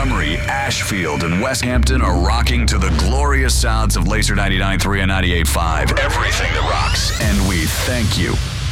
Montgomery, Ashfield, and West Hampton are rocking to the glorious sounds of Laser 99.3 and 98.5. Everything that rocks. And we thank you